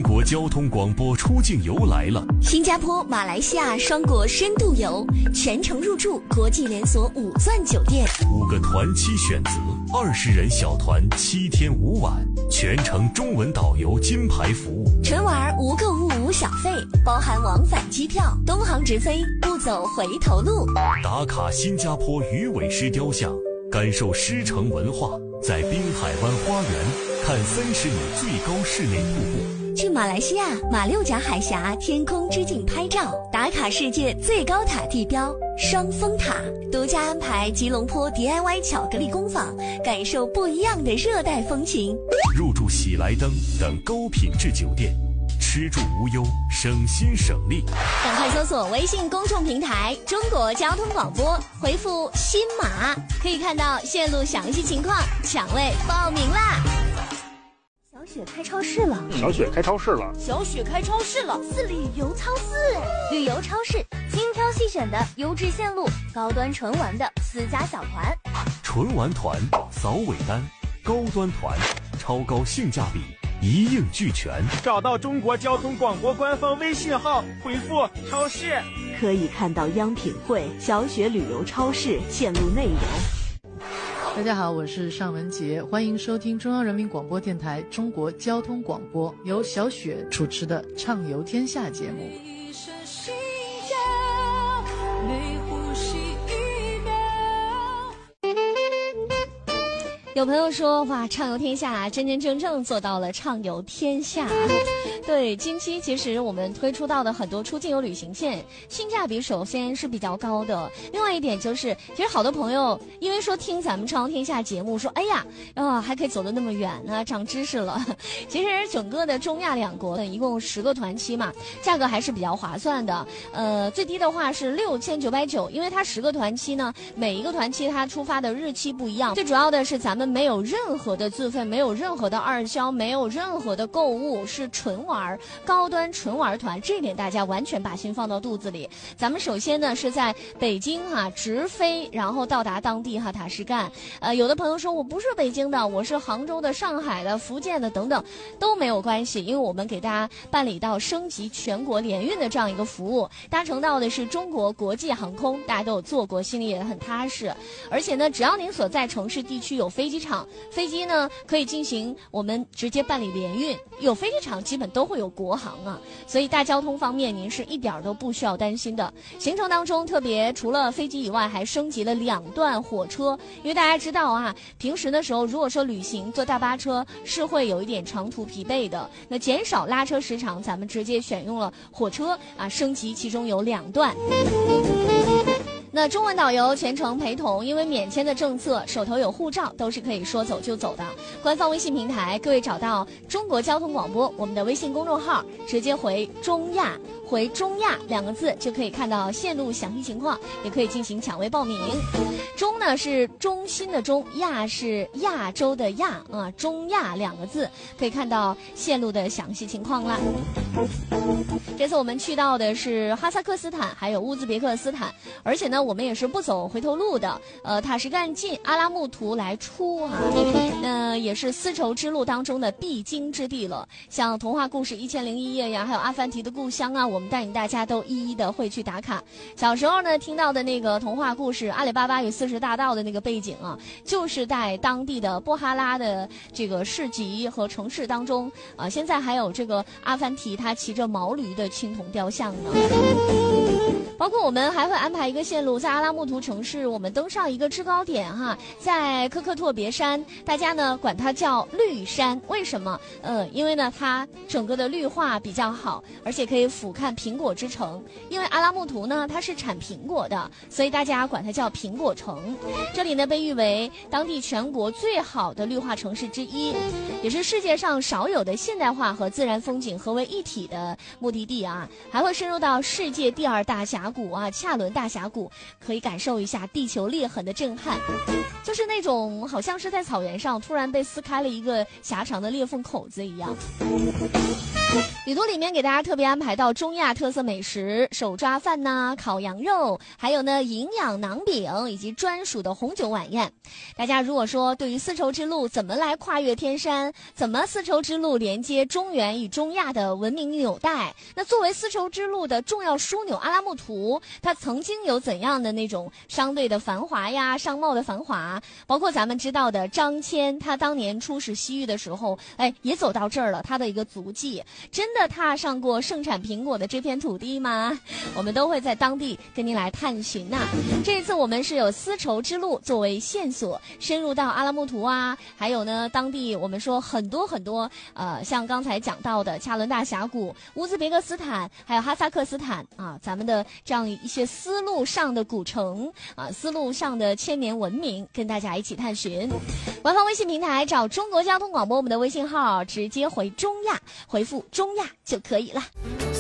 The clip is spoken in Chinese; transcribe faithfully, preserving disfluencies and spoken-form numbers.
中国交通广播出境游来了， 新加坡、马来西亚双国深度游，全程入住国际连锁五钻酒店， 五个团期选择，二十人小团，七天五晚，全程中文导游金牌服务。 纯玩无购物无小费，包含往返机票，东航直飞，不走回头路。 打卡新加坡鱼尾狮雕像，感受狮城文化，在滨海湾花园看三十米最高室内瀑布。 去马来西亚马六甲海峡天空之镜拍照，打卡世界最高塔地标双峰塔，独家安排吉隆坡 D I Y 巧克力工坊，感受不一样的热带风情。 入住喜来登等高品质酒店，吃住无忧，省心省力。 赶快搜索微信公众平台中国交通广播，回复新马，可以看到线路详细情况，抢位报名啦。小雪开超市了， 小雪开超市了， 小雪开超市了， 是旅游超市哎！旅游超市，精挑细选的优质线路，高端纯玩的私家小团， 纯玩团扫尾单，高端团超高性价比，一应俱全。 找到中国交通广播官方微信号，回复超市， 可以看到央品汇、小雪旅游超市线路内容。 大家好，我是尚文杰，欢迎收听中央人民广播电台中国交通广播由小雪主持的《畅游天下》节目。 有朋友说，哇，畅游天下真真正正做到了畅游天下。对，近期其实我们推出到的很多出境游旅行线，性价比首先是比较高的。另外一点就是，其实好多朋友因为说听咱们畅游天下节目，说哎呀，啊还可以走得那么远呢，长知识了。其实整个的中亚两国的一共十个团期嘛，价格还是比较划算的。呃，最低的话是六千九百九，因为它十个团期呢，每一个团期它出发的日期不一样。最主要的是咱们没有任何的自费，没有任何的二销，没有任何的购物，是纯玩高端纯玩团，这一点大家完全把心放到肚子里。咱们首先呢是在北京哈、啊、直飞，然后到达当地哈塔什干。呃，有的朋友说我不是北京的，我是杭州的、上海的、福建的等等，都没有关系，因为我们给大家办理到升级全国联运的这样一个服务，搭乘到的是中国国际航空，大家都有坐过，心里也很踏实。而且呢，只要您所在城市地区有飞机场，飞机呢可以进行我们直接办理联运，有飞机场基本都会有国航啊，所以大交通方面您是一点都不需要担心的。行程当中特别除了飞机以外，还升级了两段火车，因为大家知道啊，平时的时候如果说旅行坐大巴车是会有一点长途疲惫的，那减少拉车时长，咱们直接选用了火车啊，升级其中有两段。那中文导游全程陪同，因为免签的政策，手头有护照都是可以说走就走的。官方微信平台，各位找到中国交通广播我们的微信公众号，直接回中亚，回中亚两个字就可以看到线路详细情况，也可以进行抢位报名。中呢是中心的中，亚是亚洲的亚啊，中亚两个字可以看到线路的详细情况啦。这次我们去到的是哈萨克斯坦还有乌兹别克斯坦，而且呢我们也是不走回头路的，呃，塔什干进阿拉木图来出啊，呃，也是丝绸之路当中的必经之地了。像童话故事一千零一夜呀，还有阿凡提的故乡啊，我们带领大家都一一的会去打卡。小时候呢听到的那个童话故事阿里巴巴与四十大盗的那个背景啊，就是在当地的波哈拉的这个市集和城市当中啊，现在还有这个阿凡提他骑着毛驴的青铜雕像呢。包括我们还会安排一个线路，在阿拉木图城市，我们登上一个制高点哈，在科克托别山，大家呢管它叫绿山，为什么？呃，因为呢它整个的绿化比较好，而且可以俯瞰苹果之城。因为阿拉木图呢它是产苹果的，所以大家管它叫苹果城。这里呢被誉为当地全国最好的绿化城市之一，也是世界上少有的现代化和自然风景合为一体的目的地啊，还会深入到世界第第二大峡谷啊，恰伦大峡谷，可以感受一下地球裂痕的震撼，就是那种好像是在草原上突然被撕开了一个狭长的裂缝口子一样。旅途里面给大家特别安排到中亚特色美食，手抓饭呐、烤羊肉，还有呢营养馕饼以及专属的红酒晚宴。大家如果说对于丝绸之路怎么来跨越天山，怎么丝绸之路连接中原与中亚的文明纽带，那作为丝绸之路的重要枢纽阿拉木图，它曾经有怎样的那种商队的繁华呀，商贸的繁华，包括咱们知道的张骞，他当年出使西域的时候，哎，也走到这儿了，他的一个足迹。真的踏上过盛产苹果的这片土地吗？我们都会在当地跟您来探寻呐、啊。这一次我们是有丝绸之路作为线索，深入到阿拉木图啊，还有呢当地我们说很多很多呃，像刚才讲到的恰伦大峡谷、乌兹别克斯坦，还有哈萨克斯坦啊，咱们的这样一些丝路上的古城啊，丝路上的千年文明，跟大家一起探寻。官方微信平台找中国交通广播，我们的微信号直接回中亚，回复中亚就可以了。